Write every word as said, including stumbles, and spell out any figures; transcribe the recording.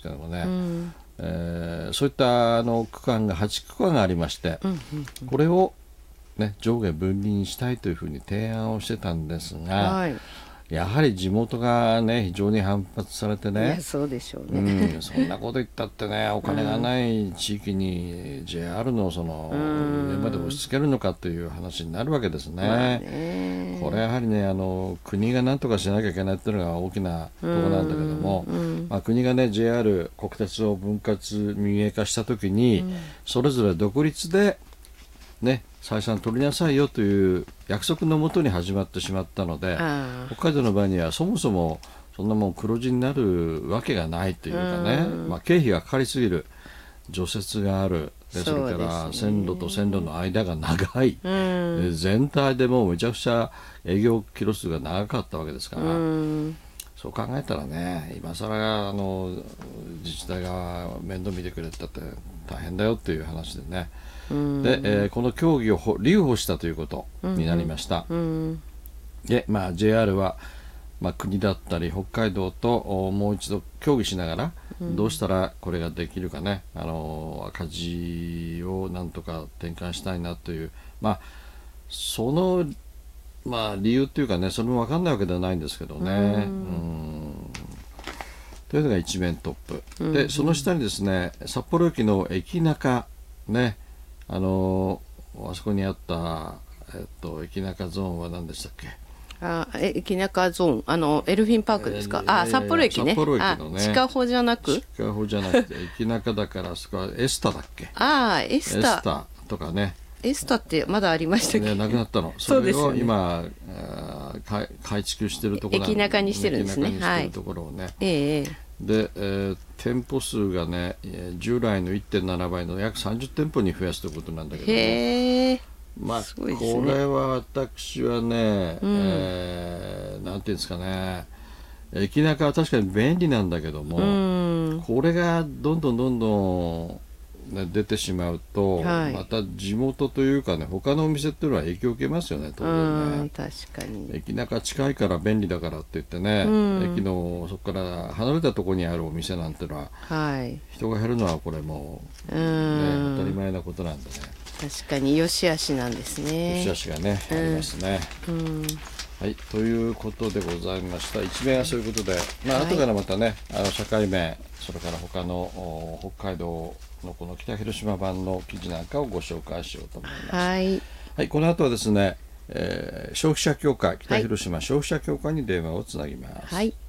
けどもね、 うんえーそういったあの区間がはちくかんありまして、 うんうん、 これを、ね、上下分離にしたいというふうに提案をしてたんですが、 はい、 やはり地元が、ね、非常に反発されていね、 やそうでしょうね、 うん、そんなこと言ったってね、お金がない地域に ジェイアール のその上まで押し付けるのかという話になるわけですね。 まあね、 これやはりね、あの国が何とかしなきゃいけないというのが大きなところなんだけども、 うんまあ、国がね ジェイアール 国鉄を分割民営化したときに、 うん、 それぞれ独立でね、採算取りなさいよという約束のもとに始まってしまったので、 あ北海道の場合にはそもそもそんなもん黒字になるわけがないというかね、 うんまあ、経費がかかりすぎる、除雪がある、でそそうですねれから線路と線路の間が長い、 うんで全体でもうめちゃくちゃ営業キロ数が長かったわけですから、 うんそう考えたらね、今更あの自治体が面倒見てくれたって大変だよっていう話でね、 うんで、えーこの協議をほ留保したということになりました。 うんで、まあ、ジェイアール は、まあ、国だったり北海道とおもう一度協議しながら、どうしたらこれができるかね、あの赤字をなんとか転換したいなという、まあ、その、まあ、理由っていうかね、それも分かんないわけではないんですけどね。 うんうんというのが一面トップ、 うんでその下にですね、札幌駅の駅中ね、あのあそこにあった、えっと、駅中ゾーンは何でしたっけ。 あえ駅中ゾーン、あのエルフィンパークですか、 えーあ札幌駅ね、 札幌駅のねあ地下歩じゃなく、 地下歩じゃなくて駅中だから、そこはエスタだっけ。 あエスタエスタとかね、 エスタってまだありましたっけ、 ね、なくなったの。 そうですよねそれを今、あー改改築してるところなん駅中にしてるんですね駅中にしてるところをね、 ええで、えー店舗数がね、えー従来の いってんななばいの約さんじゅう店舗に増やすということなんだけども、 へえ、 まあ、 すごいですねこれは私はね、 うんえーなんていうんですかね、駅中は確かに便利なんだけども、 うんこれがどんどんどんどん、ね、出てしまうと、 はいまた地元というかね、他のお店っていうのは影響を受けますよね、当う然ね。 ん確かに、 駅中近いから便利だからって言ってね、 うん駅のそこから離れたところにあるお店なんてのははい、 人が減るのはこれもう、 うね、 ん当たり前なことなんでね、 確かに良し悪しなんですね。 良し悪しがね、 うんありますね。 うんはい、ということでございました。一面はそういうことで、まあはい後からまたね、あの社会面、それから他のお北海道のこの北広島版の記事なんかをご紹介しようと思います。 はいはい、この後はですね、えー消費者協会、北広島消費者協会に電話をつなぎます。 はい。